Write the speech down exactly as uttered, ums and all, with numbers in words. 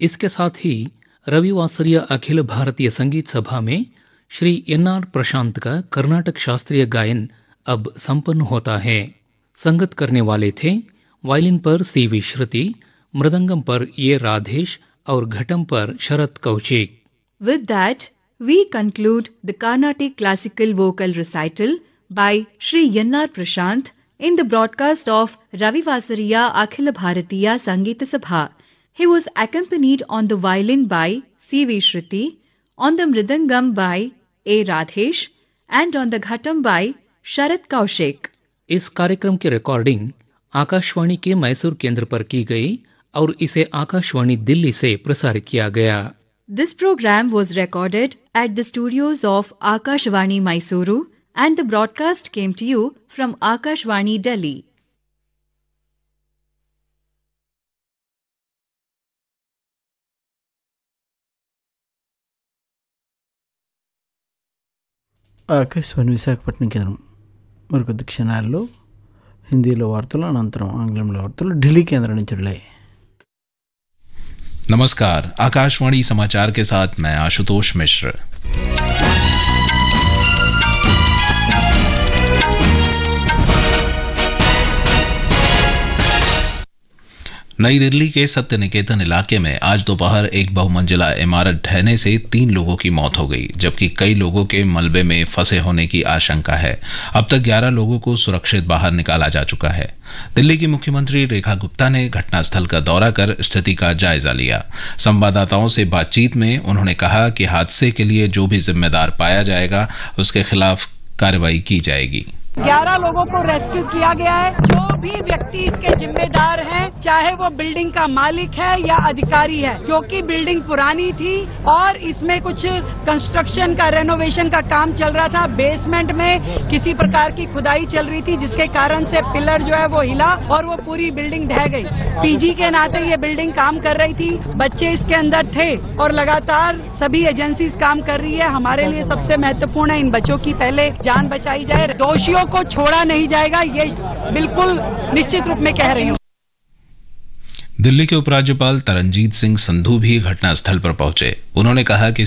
इसके साथ ही रविवासरीय अखिल भारतीय संगीत सभा में श्री एन आर प्रशांत का कर्नाटक शास्त्रीय गायन अब संपन्न होता है। संगत करने वाले थे वायलिन पर सी वी श्रुति, मृदंगम पर ए राधेश और घटम पर शरद Kaushik. With that, we conclude the Carnatic Classical Vocal Recital by Shri N R Prashant in the broadcast of Ravivasariya Akhil Bharatiya Sangeeta Sabha. He was accompanied on the violin by C V Shruti, on the mridangam by A Radhesh, and on the ghatam by Sharad Kaushik. इस कार्यक्रम की recording Akashvani के मैसूर केंद्र पर की गई और इसे आकाशवाणी दिल्ली से प्रसारित किया गया। This program was recorded at the studios of Akashvani Mysuru and the broadcast came to you from Akashvani Delhi. Akashvani Visakhapatnam కేంద్రం మరికొద్ది క్షణాల్లో హిందీలో వార్తలు, అనంతరం ఆంగ్లంలో వార్తలు ఢిల్లీ కేంద్రం నుంచి వెళ్ళాయి। नमस्कार, आकाशवाणी समाचार के साथ मैं आशुतोष मिश्र। नई दिल्ली के सत्य निकेतन इलाके में आज दोपहर एक बहुमंजिला इमारत ढहने से तीन लोगों की मौत हो गई, जबकि कई लोगों के मलबे में फंसे होने की आशंका है। अब तक ग्यारह लोगों को सुरक्षित बाहर निकाला जा चुका है। दिल्ली की मुख्यमंत्री रेखा गुप्ता ने घटनास्थल का दौरा कर स्थिति का जायजा लिया। संवाददाताओं से बातचीत में उन्होंने कहा कि हादसे के लिए जो भी जिम्मेदार पाया जाएगा उसके खिलाफ कार्रवाई की जाएगी। ग्यारह लोगों को रेस्क्यू किया गया है। जो भी व्यक्ति इसके जिम्मेदार हैं, चाहे वो बिल्डिंग का मालिक है या अधिकारी है, क्योंकि बिल्डिंग पुरानी थी और इसमें कुछ कंस्ट्रक्शन का, रेनोवेशन का काम चल रहा था। बेसमेंट में किसी प्रकार की खुदाई चल रही थी, जिसके कारण से पिलर जो है वो हिला और वो पूरी बिल्डिंग ढह गई। पीजी के नाते ये बिल्डिंग काम कर रही थी, बच्चे इसके अंदर थे और लगातार सभी एजेंसीज काम कर रही है। हमारे लिए सबसे महत्वपूर्ण है इन बच्चों की पहले जान बचाई जाए, दोषियों को छोड़ा नहीं जाएगा, ये बिल्कुल निश्चित रूप में कह रही हूँ। दिल्ली के उपराज्यपाल तरनजीत सिंह संधू भी घटनास्थल पर पहुंचे। उन्होंने कहा कि